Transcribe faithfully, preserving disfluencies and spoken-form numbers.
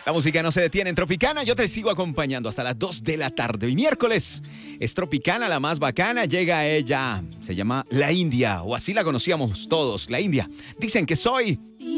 La música no se detiene en Tropicana. Yo te sigo acompañando hasta las dos de la tarde. Hoy miércoles es Tropicana, la más bacana. Llega ella. Se llama La India, o así la conocíamos todos, La India. Dicen que soy...